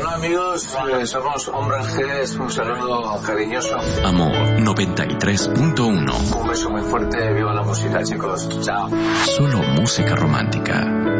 Hola amigos, somos Hombres G, un saludo cariñoso. Amor 93.1. Un beso muy fuerte, viva la música chicos, chao. Solo música romántica.